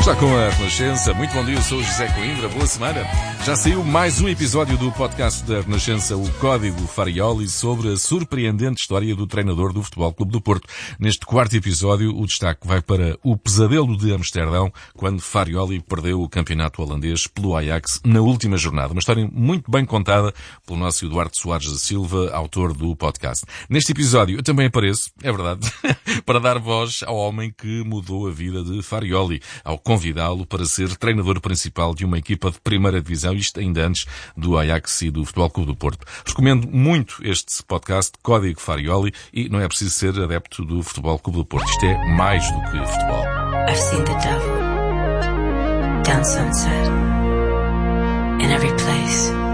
Está com a Renascença. Muito bom dia, eu sou o José Coimbra. Boa semana. Já saiu mais um episódio do podcast da Renascença, o Código Farioli, sobre a surpreendente história do treinador do Futebol Clube do Porto. Neste quarto episódio, o destaque vai para o pesadelo de Amsterdão, quando Farioli perdeu o campeonato holandês pelo Ajax na última jornada. Uma história muito bem contada pelo nosso Eduardo Soares da Silva, autor do podcast. Neste episódio, eu também apareço, é verdade, para dar voz ao homem que mudou a vida de Farioli, ao convidá-lo para ser treinador principal de uma equipa de primeira divisão, isto ainda antes do Ajax e do Futebol Clube do Porto. Recomendo muito este podcast, Código Farioli, e não é preciso ser adepto do Futebol Clube do Porto. Isto é mais do que futebol. I've seen the devil down sunset in every place.